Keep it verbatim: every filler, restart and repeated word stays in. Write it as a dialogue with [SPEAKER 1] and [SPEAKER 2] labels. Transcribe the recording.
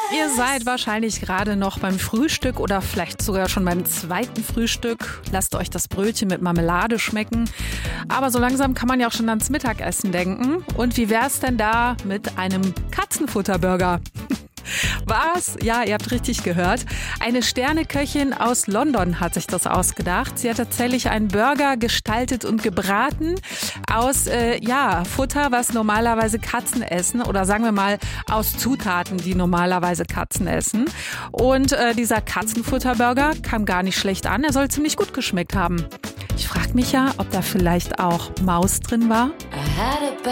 [SPEAKER 1] Ihr seid wahrscheinlich gerade noch beim Frühstück oder vielleicht sogar schon beim zweiten Frühstück. Lasst euch das Brötchen mit Marmelade schmecken. Aber so langsam kann man ja auch schon ans Mittagessen denken. Und wie wär's denn da mit einem Katzenfutterburger? Was? Ja, ihr habt richtig gehört. Eine Sterneköchin aus London hat sich das ausgedacht. Sie hat tatsächlich einen Burger gestaltet und gebraten aus äh, ja, Futter, was normalerweise Katzen essen. Oder sagen wir mal aus Zutaten, die normalerweise Katzen essen. Und äh, dieser Katzenfutterburger kam gar nicht schlecht an. Er soll ziemlich gut geschmeckt haben. Ich frage mich ja, ob da vielleicht auch Maus drin war.